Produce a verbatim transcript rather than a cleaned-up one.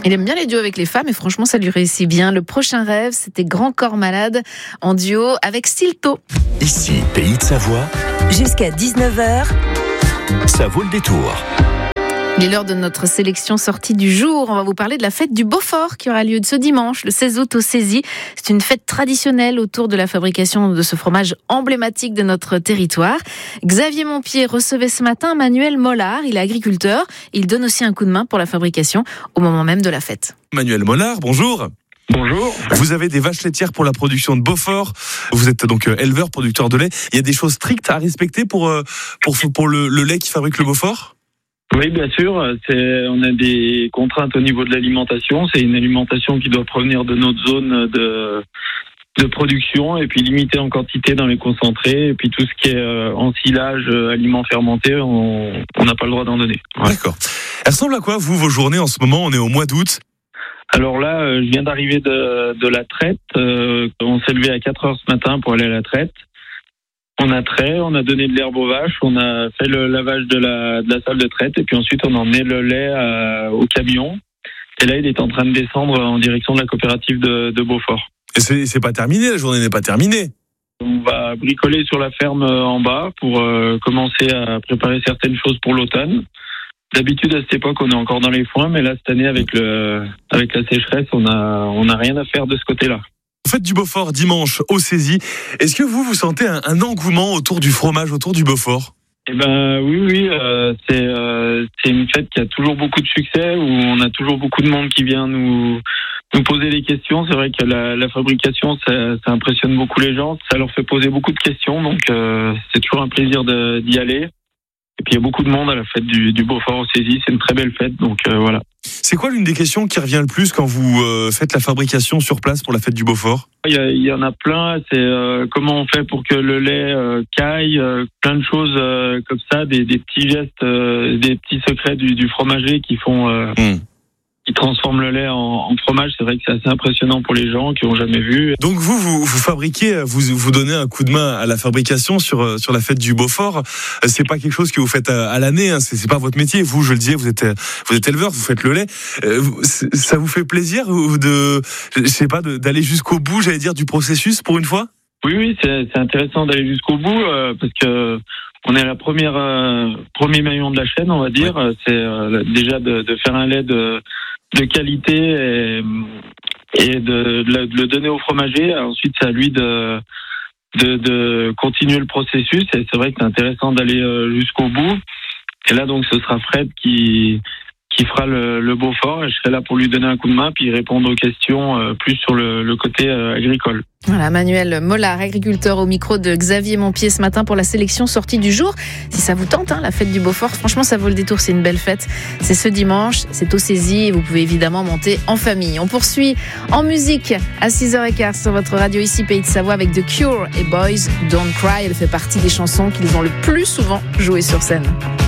Il aime bien les duos avec les femmes et franchement, ça lui réussit bien. Le prochain rêve, c'était Grand Corps Malade en duo avec Stilto. Ici, Pays de Savoie. Jusqu'à dix-neuf heures. Ça vaut le détour. Il est l'heure de notre sélection sortie du jour. On va vous parler de la fête du Beaufort qui aura lieu ce dimanche, le seize août au Cési. C'est une fête traditionnelle autour de la fabrication de ce fromage emblématique de notre territoire. Xavier Montpied recevait ce matin Manuel Mollard. Il est agriculteur. Il donne aussi un coup de main pour la fabrication au moment même de la fête. Manuel Mollard, bonjour. Bonjour. Vous avez des vaches laitières pour la production de Beaufort. Vous êtes donc éleveur, producteur de lait. Il y a des choses strictes à respecter pour, pour, pour le, le lait qui fabrique le Beaufort ? Oui, bien sûr. C'est, on a des contraintes au niveau de l'alimentation. C'est une alimentation qui doit provenir de notre zone de, de production et puis limitée en quantité dans les concentrés. Et puis tout ce qui est euh, ensilage, euh, aliments fermentés, on on n'a pas le droit d'en donner. Ouais. D'accord. Elle ressemble à quoi, vous, vos journées en ce moment ? On est au mois d'août. Alors là, euh, je viens d'arriver de, de la traite. Euh, on s'est levé à quatre heures ce matin pour aller à la traite. On a trait, on a donné de l'herbe aux vaches, on a fait le lavage de la, de la salle de traite et puis ensuite on a emmené le lait à, au camion. Et là, il est en train de descendre en direction de la coopérative de, de Beaufort. Et c'est, c'est pas terminé, la journée n'est pas terminée. On va bricoler sur la ferme en bas pour euh, commencer à préparer certaines choses pour l'automne. D'habitude, à cette époque, on est encore dans les foins, mais là, cette année, avec le, avec la sécheresse, on a, on a rien à faire de ce côté-là. Fête du Beaufort dimanche au Cési. Est-ce que vous, vous sentez un, un engouement autour du fromage, autour du Beaufort ? Eh ben oui, oui, euh, c'est euh, c'est une fête qui a toujours beaucoup de succès, où on a toujours beaucoup de monde qui vient nous nous poser des questions. C'est vrai que la, la fabrication, ça, ça impressionne beaucoup les gens, ça leur fait poser beaucoup de questions, donc euh, c'est toujours un plaisir de, d'y aller. Et puis il y a beaucoup de monde à la fête du, du Beaufort au Cési, c'est une très belle fête, donc euh, voilà. C'est quoi l'une des questions qui revient le plus quand vous euh, faites la fabrication sur place pour la fête du Beaufort ? Il y, a, il y en a plein, c'est euh, comment on fait pour que le lait euh, caille, euh, plein de choses euh, comme ça, des, des petits gestes, euh, des petits secrets du, du fromager qui font... Euh, mmh. qui transforme le lait en, en fromage. C'est vrai que c'est assez impressionnant pour les gens qui n'ont jamais vu. Donc vous, vous, vous fabriquez, vous, vous donnez un coup de main à la fabrication sur, sur la fête du Beaufort. C'est pas quelque chose que vous faites à, à l'année, hein. c'est, c'est pas votre métier. Vous, je le disais, vous êtes, vous êtes éleveur, vous faites le lait. Euh, ça vous fait plaisir de, je sais pas, de, d'aller jusqu'au bout, j'allais dire, du processus pour une fois ? Oui, oui, c'est, c'est intéressant d'aller jusqu'au bout euh, parce que on est à la première, euh, premier maillon de la chaîne, on va dire. Ouais. C'est euh, déjà de, de faire un lait de de qualité et, et de, de le donner au fromager. Ensuite, c'est à lui de, de, de continuer le processus. Et c'est vrai que c'est intéressant d'aller jusqu'au bout. Et là, donc, ce sera Fred qui, qui fera le, le Beaufort. Et je serai là pour lui donner un coup de main puis répondre aux questions euh, plus sur le, le côté euh, agricole. Voilà, Manuel Mollard, agriculteur au micro de Xavier Montpied ce matin pour la sélection sortie du jour. Si ça vous tente, hein, la fête du Beaufort, franchement, ça vaut le détour, c'est une belle fête. C'est ce dimanche, c'est au Cési et vous pouvez évidemment monter en famille. On poursuit en musique à six heures quinze sur votre radio ici, Pays de Savoie, avec The Cure et Boys Don't Cry. Elle fait partie des chansons qu'ils ont le plus souvent jouées sur scène.